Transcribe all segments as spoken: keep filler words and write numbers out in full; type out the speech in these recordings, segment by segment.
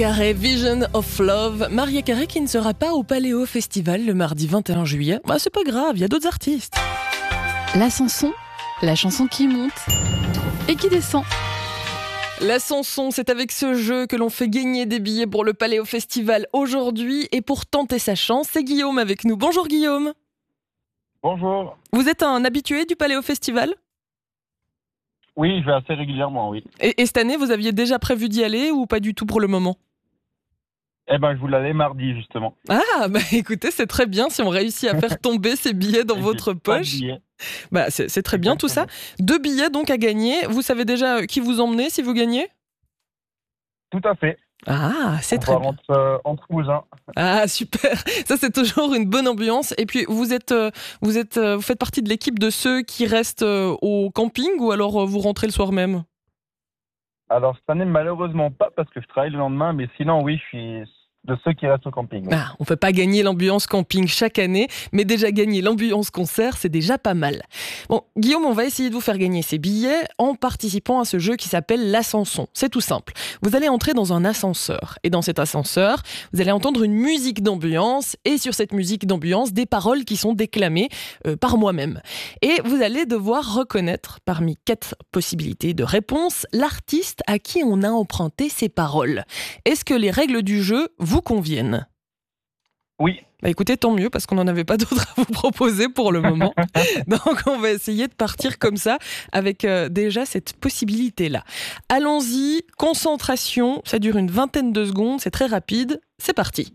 Carré, Vision of Love. Maria Carré qui ne sera pas au Paléo Festival le mardi vingt et un juillet. Bah, c'est pas grave, il y a d'autres artistes. La chanson, la chanson qui monte et qui descend. La chanson, c'est avec ce jeu que l'on fait gagner des billets pour le Paléo Festival aujourd'hui. Et pour tenter sa chance, c'est Guillaume avec nous. Bonjour Guillaume. Bonjour. Vous êtes un habitué du Paléo Festival ? Oui, je vais assez régulièrement, oui. Et, et cette année, vous aviez déjà prévu d'y aller ou pas du tout pour le moment ? Eh ben, je vous l'avais mardi, justement. Ah, bah écoutez, c'est très bien si on réussit à faire tomber ces billets dans J'ai votre pas de poche. billets. Bah, c'est, c'est très bien tout ça. Deux billets donc à gagner. Vous savez déjà qui vous emmenez si vous gagnez ? Tout à fait. Ah, c'est On très va bien. Entre, euh, entre cousins. Ah, super. Ça, c'est toujours une bonne ambiance. Et puis, vous êtes, euh, vous êtes, euh, vous faites partie de l'équipe de ceux qui restent euh, au camping ou alors euh, vous rentrez le soir même ? Alors, cette année, malheureusement pas, parce que je travaille le lendemain, mais sinon, oui, je suis de ceux qui restent au camping. Oui. Ah, on ne peut pas gagner l'ambiance camping chaque année, mais déjà gagner l'ambiance concert, c'est déjà pas mal. Bon, Guillaume, on va essayer de vous faire gagner ces billets en participant à ce jeu qui s'appelle l'ascension. C'est tout simple. Vous allez entrer dans un ascenseur. Et dans cet ascenseur, vous allez entendre une musique d'ambiance et sur cette musique d'ambiance, des paroles qui sont déclamées euh, par moi-même. Et vous allez devoir reconnaître, parmi quatre possibilités de réponse, l'artiste à qui on a emprunté ces paroles. Est-ce que les règles du jeu vous conviennent ? Oui. Bah écoutez, tant mieux, parce qu'on n'en avait pas d'autres à vous proposer pour le moment. Donc on va essayer de partir comme ça, avec euh, déjà cette possibilité-là. Allons-y, concentration, ça dure une vingtaine de secondes, c'est très rapide, c'est parti.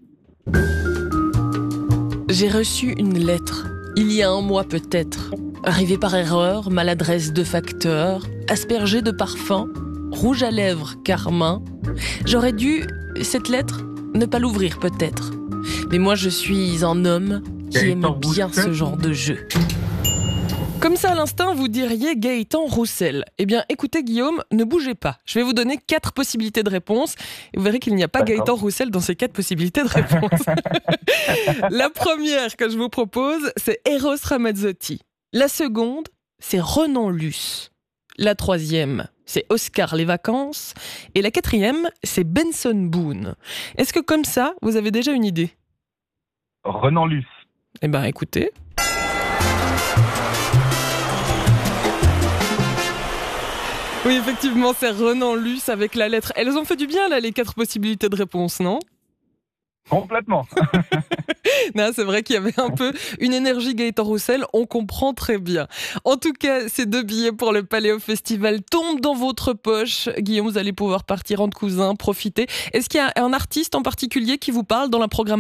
J'ai reçu une lettre, il y a un mois peut-être. Arrivée par erreur, maladresse de facteur, aspergée de parfum, rouge à lèvres, carmin. J'aurais dû, cette lettre, ne pas l'ouvrir peut-être. Mais moi je suis un homme qui aime bien ce genre de jeu. Comme ça à l'instinct vous diriez Gaëtan Roussel. Eh bien écoutez Guillaume, ne bougez pas. Je vais vous donner quatre possibilités de réponse. Et vous verrez qu'il n'y a pas D'accord. Gaëtan Roussel dans ces quatre possibilités de réponse. La première que je vous propose, c'est Eros Ramazzotti. La seconde, c'est Renan Luce. La troisième, c'est Oscar les vacances. Et la quatrième, c'est Benson Boone. Est-ce que comme ça, vous avez déjà une idée ? Renan Luce. Eh bien, écoutez. Oui, effectivement, c'est Renan Luce avec la lettre. Elles ont fait du bien, là, les quatre possibilités de réponse, non ? Complètement. Non, c'est vrai qu'il y avait un peu une énergie Gaëtan Roussel, on comprend très bien. En tout cas, ces deux billets pour le Paléo Festival tombent dans votre poche. Guillaume, vous allez pouvoir partir entre cousins, profiter. Est-ce qu'il y a un artiste en particulier qui vous parle dans la programmation ?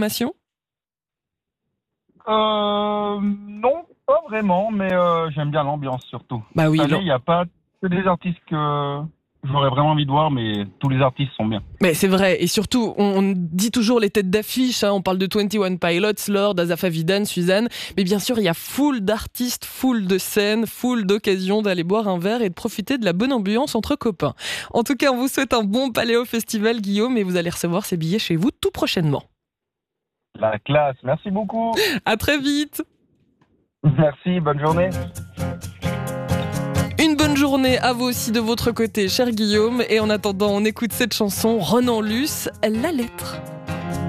Euh, non, pas vraiment, mais euh, j'aime bien l'ambiance surtout. Bah oui, Cette année, non. il n'y a pas que des artistes que j'aurais vraiment envie de voir, mais tous les artistes sont bien. Mais c'est vrai, et surtout, on, on dit toujours les têtes d'affiche, hein, on parle de vingt et un Pilots, Lord, Asaf Avidan, Suzanne, mais bien sûr, il y a full d'artistes, full de scènes, full d'occasions d'aller boire un verre et de profiter de la bonne ambiance entre copains. En tout cas, on vous souhaite un bon Paléo Festival, Guillaume, et vous allez recevoir ces billets chez vous tout prochainement. La classe, merci beaucoup. À très vite. Merci, bonne journée. Une bonne journée à vous aussi de votre côté, cher Guillaume, et en attendant, on écoute cette chanson, Renan Luce, La lettre.